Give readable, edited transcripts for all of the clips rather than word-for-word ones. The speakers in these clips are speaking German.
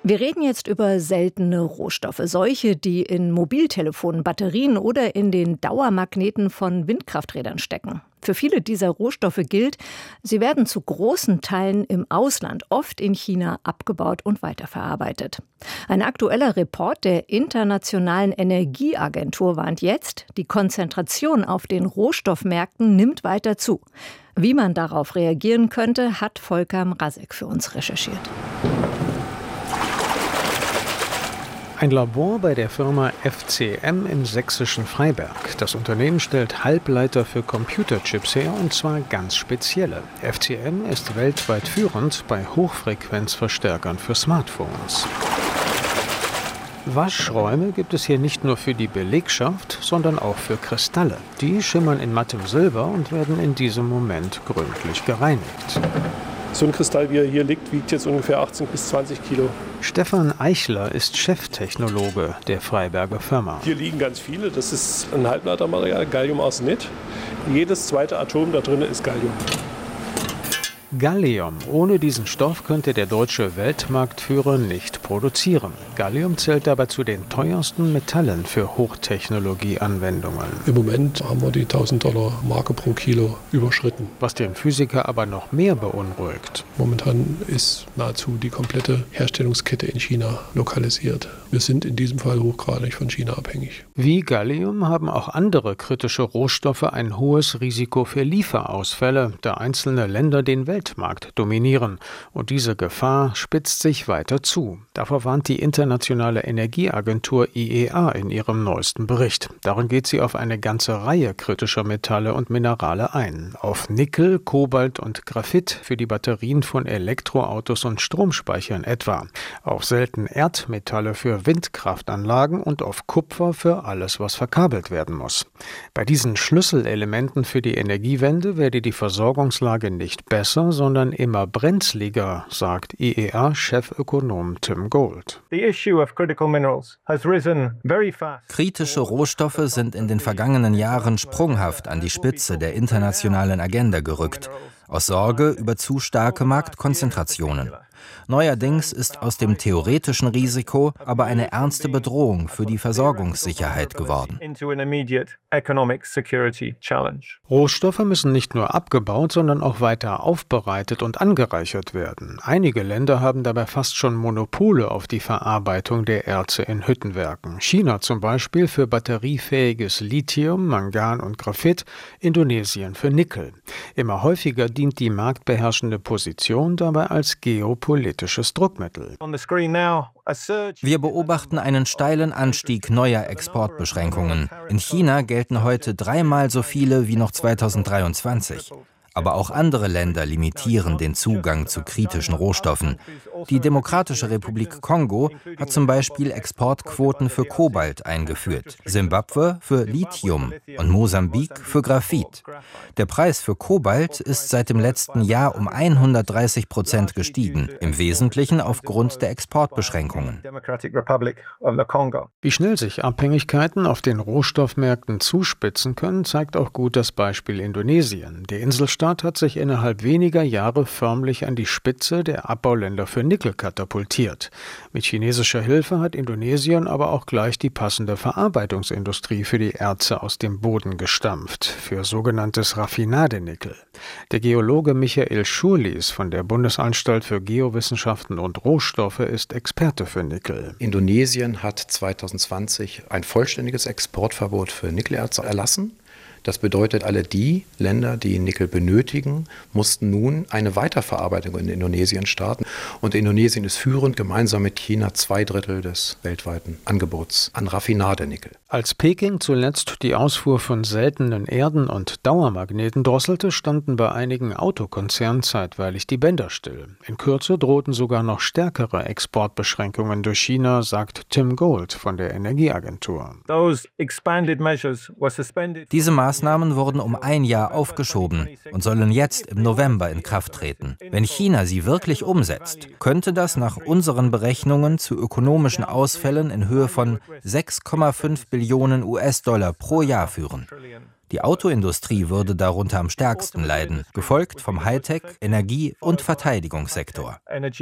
Wir reden jetzt über seltene Rohstoffe, solche, die in Mobiltelefonen, Batterien oder in den Dauermagneten von Windkrafträdern stecken. Für viele dieser Rohstoffe gilt, sie werden zu großen Teilen im Ausland, oft in China, abgebaut und weiterverarbeitet. Ein aktueller Report der Internationalen Energieagentur warnt jetzt, die Konzentration auf den Rohstoffmärkten nimmt weiter zu. Wie man darauf reagieren könnte, hat Volker Mrazek für uns recherchiert. Ein Labor bei der Firma FCM im sächsischen Freiberg. Das Unternehmen stellt Halbleiter für Computerchips her, und zwar ganz spezielle. FCM ist weltweit führend bei Hochfrequenzverstärkern für Smartphones. Waschräume gibt es hier nicht nur für die Belegschaft, sondern auch für Kristalle. Die schimmern in mattem Silber und werden in diesem Moment gründlich gereinigt. So ein Kristall, wie er hier liegt, wiegt jetzt ungefähr 18 bis 20 Kilo. Stefan Eichler ist Cheftechnologe der Freiberger Firma. Hier liegen ganz viele. Das ist ein Halbleitermaterial, Galliumarsenid. Jedes zweite Atom da drin ist Gallium. Gallium. Ohne diesen Stoff könnte der deutsche Weltmarktführer nicht produzieren. Gallium zählt dabei zu den teuersten Metallen für Hochtechnologieanwendungen. Im Moment haben wir die $1000 Marke pro Kilo überschritten. Was den Physiker aber noch mehr beunruhigt. Momentan ist nahezu die komplette Herstellungskette in China lokalisiert. Wir sind in diesem Fall hochgradig von China abhängig. Wie Gallium haben auch andere kritische Rohstoffe ein hohes Risiko für Lieferausfälle, da einzelne Länder den Weltmarkt dominieren. Und diese Gefahr spitzt sich weiter zu. Davor warnt die Internationale Energieagentur IEA in ihrem neuesten Bericht. Darin geht sie auf eine ganze Reihe kritischer Metalle und Minerale ein. Auf Nickel, Kobalt und Graphit für die Batterien von Elektroautos und Stromspeichern etwa. Auf seltene Erdmetalle für Windkraftanlagen und auf Kupfer für alles, was verkabelt werden muss. Bei diesen Schlüsselelementen für die Energiewende werde die Versorgungslage nicht besser, sondern immer brenzliger, sagt IEA-Chefökonom Tim Gold. Kritische Rohstoffe sind in den vergangenen Jahren sprunghaft an die Spitze der internationalen Agenda gerückt, aus Sorge über zu starke Marktkonzentrationen. Neuerdings ist aus dem theoretischen Risiko aber eine ernste Bedrohung für die Versorgungssicherheit geworden. Rohstoffe müssen nicht nur abgebaut, sondern auch weiter aufbereitet und angereichert werden. Einige Länder haben dabei fast schon Monopole auf die Verarbeitung der Erze in Hüttenwerken. China zum Beispiel für batteriefähiges Lithium, Mangan und Graphit, Indonesien für Nickel. Immer häufiger dient die marktbeherrschende Position dabei als geopolitisches Druckmittel. Wir beobachten einen steilen Anstieg neuer Exportbeschränkungen. In China gelten heute 3-mal so viele wie noch 2023. Aber auch andere Länder limitieren den Zugang zu kritischen Rohstoffen. Die Demokratische Republik Kongo hat zum Beispiel Exportquoten für Kobalt eingeführt, Simbabwe für Lithium und Mosambik für Graphit. Der Preis für Kobalt ist seit dem letzten Jahr um 130% gestiegen, im Wesentlichen aufgrund der Exportbeschränkungen. Wie schnell sich Abhängigkeiten auf den Rohstoffmärkten zuspitzen können, zeigt auch gut das Beispiel Indonesien. Der Inselstaat hat sich innerhalb weniger Jahre förmlich an die Spitze der Abbauländer für Nickel katapultiert. Mit chinesischer Hilfe hat Indonesien aber auch gleich die passende Verarbeitungsindustrie für die Erze aus dem Boden gestampft, für sogenanntes Raffinadenickel. Der Geologe Michael Schurlis von der Bundesanstalt für Geowissenschaften und Rohstoffe ist Experte für Nickel. Indonesien hat 2020 ein vollständiges Exportverbot für Nickelerze erlassen. Das bedeutet, alle die Länder, die Nickel benötigen, mussten nun eine Weiterverarbeitung in Indonesien starten. Und Indonesien ist führend, gemeinsam mit China 2/3 des weltweiten Angebots an Raffinadenickel. Als Peking zuletzt die Ausfuhr von seltenen Erden und Dauermagneten drosselte, standen bei einigen Autokonzernen zeitweilig die Bänder still. In Kürze drohten sogar noch stärkere Exportbeschränkungen durch China, sagt Tim Gold von der Energieagentur. Diese Maßnahmen wurden um ein Jahr aufgeschoben und sollen jetzt im November in Kraft treten. Wenn China sie wirklich umsetzt, könnte das nach unseren Berechnungen zu ökonomischen Ausfällen in Höhe von 6,5 Billionen US-Dollar pro Jahr führen. Die Autoindustrie würde darunter am stärksten leiden, gefolgt vom Hightech-, Energie- und Verteidigungssektor.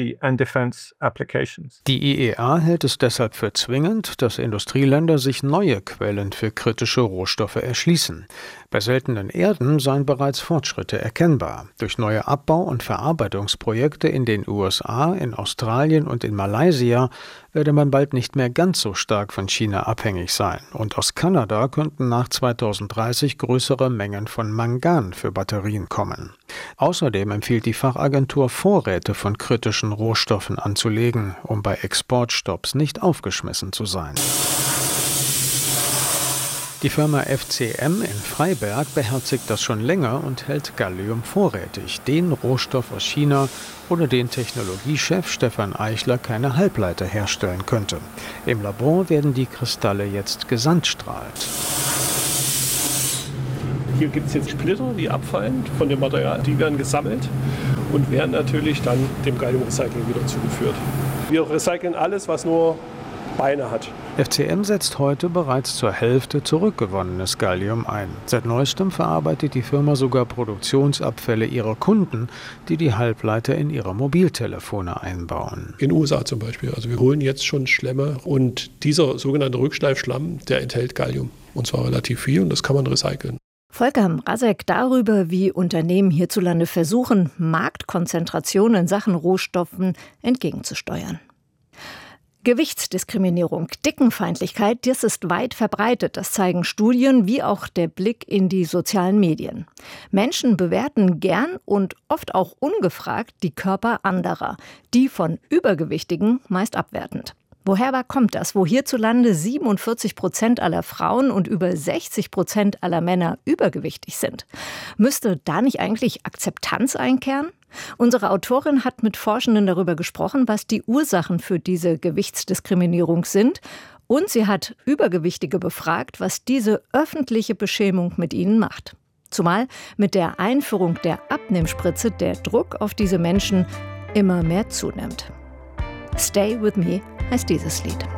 Die IEA hält es deshalb für zwingend, dass Industrieländer sich neue Quellen für kritische Rohstoffe erschließen. Bei seltenen Erden seien bereits Fortschritte erkennbar. Durch neue Abbau- und Verarbeitungsprojekte in den USA, in Australien und in Malaysia werde man bald nicht mehr ganz so stark von China abhängig sein. Und aus Kanada könnten nach 2030 größere Mengen von Mangan für Batterien kommen. Außerdem empfiehlt die Fachagentur, Vorräte von kritischen Rohstoffen anzulegen, um bei Exportstopps nicht aufgeschmissen zu sein. Die Firma FCM in Freiberg beherzigt das schon länger und hält Gallium vorrätig, den Rohstoff aus China, ohne den Technologiechef Stefan Eichler keine Halbleiter herstellen könnte. Im Labor werden die Kristalle jetzt gesandstrahlt. Hier gibt es jetzt Splitter, die abfallen von dem Material. Die werden gesammelt und werden natürlich dann dem Gallium-Recycling wieder zugeführt. Wir recyceln alles, was nur Beine hat. FCM setzt heute bereits zur Hälfte zurückgewonnenes Gallium ein. Seit neuestem verarbeitet die Firma sogar Produktionsabfälle ihrer Kunden, die die Halbleiter in ihre Mobiltelefone einbauen. In den USA zum Beispiel. Also wir holen jetzt schon Schlämme und dieser sogenannte Rückschleifschlamm, der enthält Gallium. Und zwar relativ viel und das kann man recyceln. Volker Mrazek darüber, wie Unternehmen hierzulande versuchen, Marktkonzentration in Sachen Rohstoffen entgegenzusteuern. Gewichtsdiskriminierung, Dickenfeindlichkeit, das ist weit verbreitet. Das zeigen Studien wie auch der Blick in die sozialen Medien. Menschen bewerten gern und oft auch ungefragt die Körper anderer, die von Übergewichtigen meist abwertend. Woher aber kommt das, wo hierzulande 47% aller Frauen und über 60% aller Männer übergewichtig sind? Müsste da nicht eigentlich Akzeptanz einkehren? Unsere Autorin hat mit Forschenden darüber gesprochen, was die Ursachen für diese Gewichtsdiskriminierung sind. Und sie hat Übergewichtige befragt, was diese öffentliche Beschämung mit ihnen macht. Zumal mit der Einführung der Abnehmspritze der Druck auf diese Menschen immer mehr zunimmt. Stay with me heißt dieses Lied.